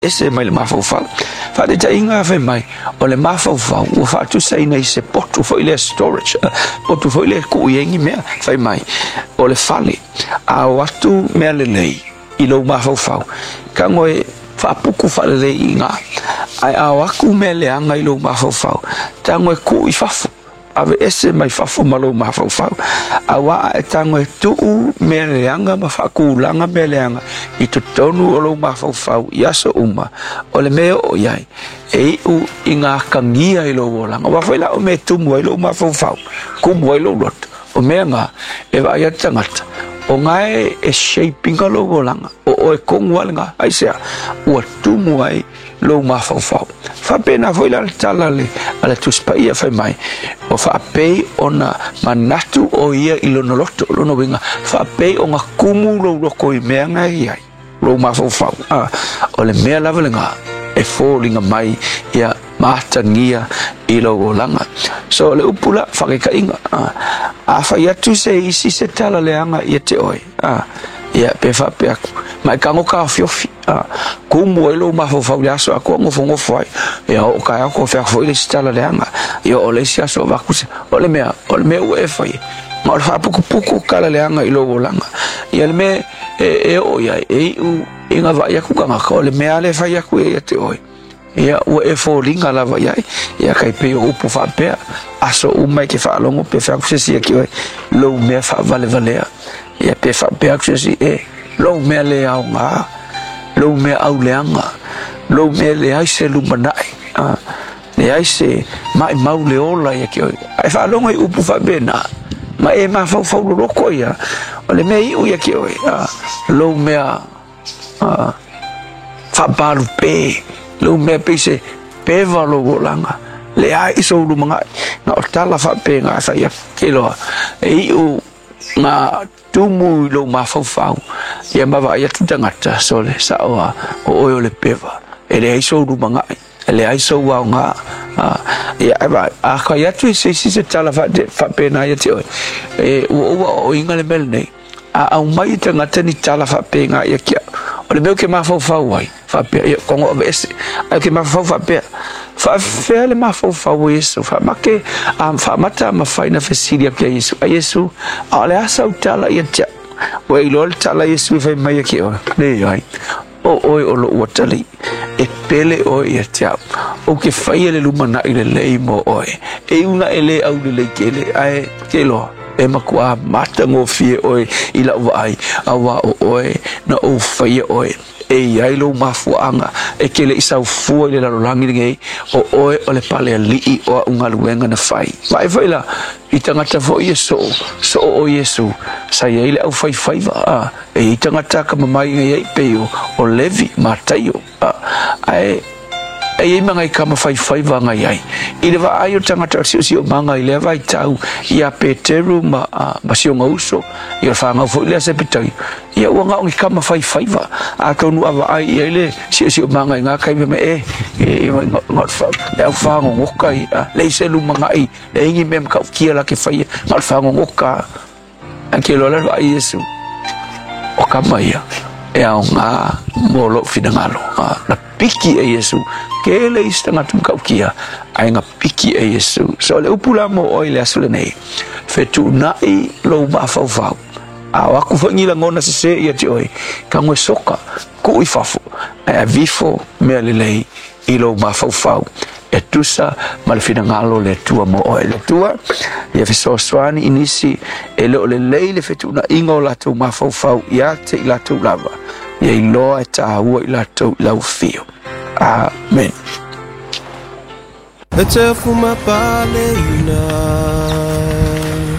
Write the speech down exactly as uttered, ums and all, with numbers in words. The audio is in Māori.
ese mai le mafaufau fa de tainga fa mai o le mafaufau o fa tu sei nei se potu foi le storage potu foi le ku yengi me fa mai o le fale a watu me le lei i lo mafaufau ka ngoi fa puku fa le inga ai a waku me le anga i lo mafaufau ta ngoi ku i fafu ave ese mai fafu malo mafaufau awa e tango e tuu meleanga mafakulanga meleanga i tu tonu o lo mafaufau yaso uma o le meo o iai e u inga kangia i lo wolanga wafaila o me tumu i lo mafaufau kumu i lo lot o mea nga e wa ia tangata o ngai e shaping a lo wolanga o o e kongu walinga aisea ua tumu ai lo mafaufau fa pena foi la talale ala tuspa ia fai mai o fa pei ona manatu o ia i lo noloto lo no winga fa pei o nga kumu lo lo ko i mea ngai ai lo mafaufau ah o le mea lavalenga e fallinga mai ia matangia i lo golanga so le upula fa ke inga a fa ia tu se isi se talale anga ia te oi ah ia pe fa pe aku mai kango ka fiofi ah kumu elo ma fo fa so ako ngo fo ngo foi e o ka ako fa foi le stala le anga io o le sia so va ku o le mea o le meu e foi ma fa puku puku kala le anga ilo volanga ia le me e o ia e u inga va ia ku ka ko le mea le fa ia ku e te oi ia o e fo linga la va ia ia kai pe o pu fa pe aso u mai ke fa longo pe fa ku se sia ki lo me fa vale vale ia pe fa pe ku se si e lo me le au nga lo me au le anga lo me le ai se lu manai ah le ai se mai mau le ola ia ki ai fa longo i upu fa bena ma e ma fa fa lo ko ia o le me i u ia ki ah lo me ah fa balu pe lo me pe se pe va lo golanga le ai so lu manga na o tala fa pe nga sa ia ki lo e u nga tumu lo mafaufau ia mava ia tutangata sole saoa o oyo le peva ele ai so ru manga ele ai so wa nga ia aba a ka ia tu se se se tala fa de fa pena ia te e o o inga le mel nei a au mai tangata ni tala fa pe nga ia kia o le meu ke mafaufau ai fa pe ia kongo ese ai ke mafaufau fa pe fa fe le mafaufau isso fa make am fa mata ma faina fesilia ke isso a isso ale asa utala ia tia o i lol tala isso fa mai ke o le ai o oi o lo watali e pele o ia tia o ke fai le lumana ile le mo oi e una ele au le ke le ai ke lo e makua mata ngo fie oi ila vai awa o oi na o fai oi e ai lo mafuanga e ke le isa fu le la langi ngai o oi o le pale li o unga luenga na fai vai vai la i tangata fo yeso so o yesu sa ye le au fai fai va e i tangata ka mai ngai pe o levi matayo ai e manga i kama fai fai va ngai ai i le va ai o tangata si si o manga i le vai tau ia peteru ma ma si o ngauso i o fanga fo le se pitai ia o nga i kama fai fai va a tonu ava ai i le si si o manga i nga kai me e e ngot fa le fa ngoka i le se lu manga i le ngi mem ka kia la ke fai ngot fa ngoka anche lo la ai yesu o kama ia e a nga molo finangalo na piki e yesu ke le istanga tum kaukia ai nga piki e yesu so le upula mo oile asule nei fetu nai lo ba fa fa a wa ku fangila ngona se se ia ti oi ka mo soka ku i fafu e vifo me le lei i lo ba fa fa e tusa malfina ngalo le tua mo oile tua ia fe so swani inisi e le le lei le fetu na ingo la tu ma fa fa ia te la tu lava ia i loa e ta ua i la tu lau fio Amen. It's a fuma pale ina